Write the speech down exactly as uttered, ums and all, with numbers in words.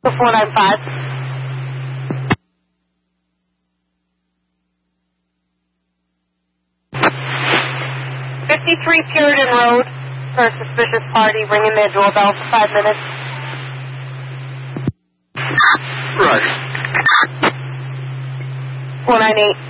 four nine five. fifty-three Puritan Road for a suspicious party ringing their doorbell for five minutes. Right. four nine eight.